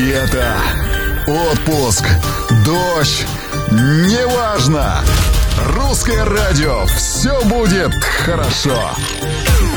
лето, отпуск, дождь, неважно. Русское радио, все будет хорошо.